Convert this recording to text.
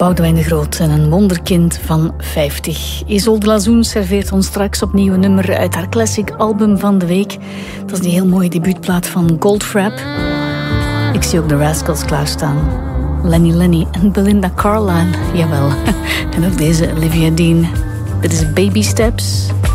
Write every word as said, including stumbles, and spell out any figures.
Boudewijn de Groot en een wonderkind van vijftig. Isolde Lazoen serveert ons straks opnieuw een nummer uit haar classic album van de week. Dat is die heel mooie debuutplaat van Goldfrapp. Ik zie ook de Rascals klaarstaan. Lenny Lenny en Belinda Carlisle, jawel. En ook deze Olivia Dean. Dit is Baby Steps.